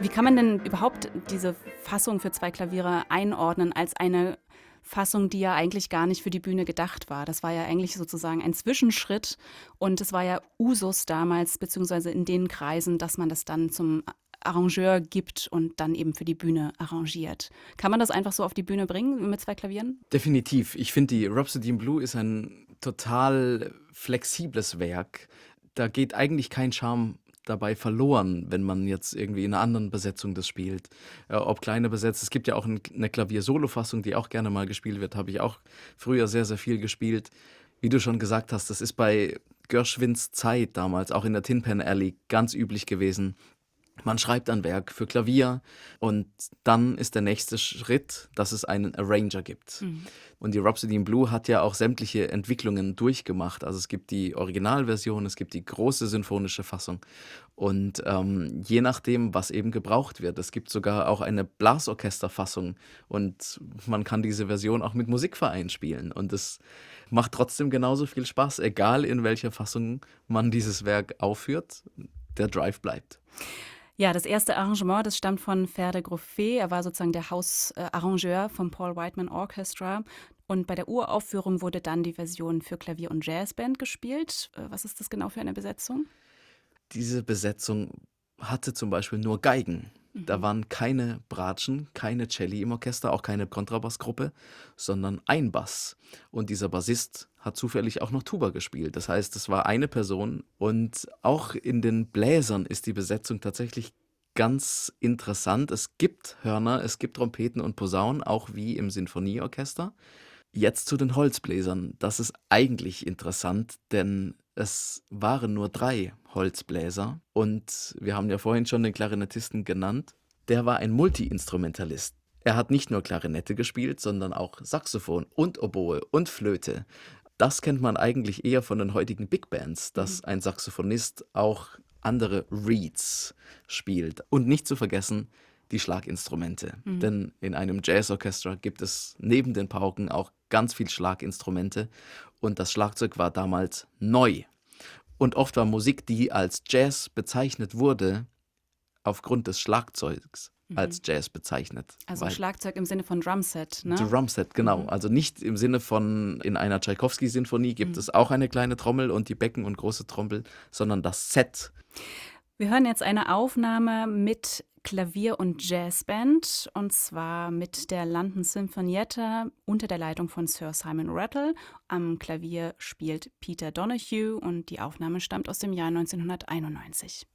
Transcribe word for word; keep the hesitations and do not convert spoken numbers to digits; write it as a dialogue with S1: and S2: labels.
S1: Wie kann man denn überhaupt diese Fassung für zwei Klaviere einordnen als eine Fassung, die ja eigentlich gar nicht für die Bühne gedacht war? Das war ja eigentlich sozusagen ein Zwischenschritt und es war ja Usus damals, beziehungsweise in den Kreisen, dass man das dann zum Arrangeur gibt und dann eben für die Bühne arrangiert. Kann man das einfach so auf die Bühne bringen mit zwei Klavieren?
S2: Definitiv. Ich finde, die Rhapsody in Blue ist ein total flexibles Werk. Da geht eigentlich kein Charme dabei verloren, wenn man jetzt irgendwie in einer anderen Besetzung das spielt. Äh, ob kleine besetzt. Es gibt ja auch ein, eine Klavier-Solo-Fassung, die auch gerne mal gespielt wird. Habe ich auch früher sehr, sehr viel gespielt. Wie du schon gesagt hast, das ist bei Gershwins Zeit damals, auch in der Tin Pan Alley, ganz üblich gewesen. Man schreibt ein Werk für Klavier und dann ist der nächste Schritt, dass es einen Arranger gibt.
S1: Mhm.
S2: Und die Rhapsody in Blue hat ja auch sämtliche Entwicklungen durchgemacht. Also es gibt die Originalversion, es gibt die große sinfonische Fassung. Und ähm, je nachdem, was eben gebraucht wird, es gibt sogar auch eine Blasorchesterfassung und man kann diese Version auch mit Musikverein spielen. Und es macht trotzdem genauso viel Spaß, egal in welcher Fassung man dieses Werk aufführt. Der Drive bleibt.
S1: Ja, das erste Arrangement, das stammt von Fer de Groffet. Er war sozusagen der Hausarrangeur vom Paul Whiteman Orchestra. Und bei der Uraufführung wurde dann die Version für Klavier und Jazzband gespielt. Äh, Was ist das genau für eine Besetzung?
S2: Diese Besetzung hatte zum Beispiel nur Geigen. Da
S1: Mhm.
S2: waren keine Bratschen, keine Celli im Orchester, auch keine Kontrabassgruppe, sondern ein Bass. Und dieser Bassist hat zufällig auch noch Tuba gespielt. Das heißt, es war eine Person. Und auch in den Bläsern ist die Besetzung tatsächlich ganz interessant. Es gibt Hörner, es gibt Trompeten und Posaunen, auch wie im Sinfonieorchester. Jetzt zu den Holzbläsern. Das ist eigentlich interessant, denn es waren nur drei Holzbläser und wir haben ja vorhin schon den Klarinettisten genannt. Der war ein Multi-Instrumentalist. Er hat nicht nur Klarinette gespielt, sondern auch Saxophon und Oboe und Flöte. Das kennt man eigentlich eher von den heutigen Big Bands,
S1: Mhm.
S2: dass ein Saxophonist auch andere Reeds spielt. Und nicht zu vergessen, die Schlaginstrumente.
S1: Mhm.
S2: Denn in einem Jazzorchester gibt es neben den Pauken auch ganz viel Schlaginstrumente. Und das Schlagzeug war damals neu. Und oft war Musik, die als Jazz bezeichnet wurde, aufgrund des Schlagzeugs
S1: Mhm.
S2: als Jazz bezeichnet.
S1: Also
S2: Weil
S1: Schlagzeug im Sinne von Drumset, ne?
S2: Drumset, genau.
S1: Mhm.
S2: Also nicht im Sinne von, in einer Tschaikowski-Sinfonie gibt
S1: Mhm.
S2: es auch eine kleine Trommel und die Becken und große Trommel, sondern das Set.
S1: Wir hören jetzt eine Aufnahme mit Klavier- und Jazzband, und zwar mit der London Sinfonietta unter der Leitung von Sir Simon Rattle. Am Klavier spielt Peter Donoghue und die Aufnahme stammt aus dem Jahr neunzehnhunderteinundneunzig.